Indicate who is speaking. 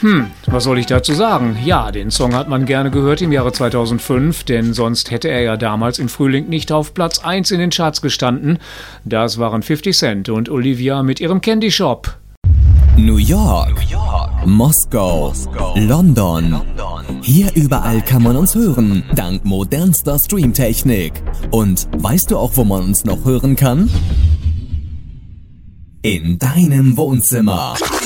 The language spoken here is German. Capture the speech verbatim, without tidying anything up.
Speaker 1: Hm, was soll ich dazu sagen? Ja, den Song hat man gerne gehört im Jahre zweitausendfünf, denn sonst hätte er ja damals im Frühling nicht auf Platz eins in den Charts gestanden. Das waren fifty Cent und Olivia mit ihrem Candy Shop.
Speaker 2: New York, New York, Moskau, Moskau, London. London. Hier überall kann man uns hören, dank modernster Streamtechnik. Und weißt du auch, wo man uns noch hören kann? In deinem Wohnzimmer.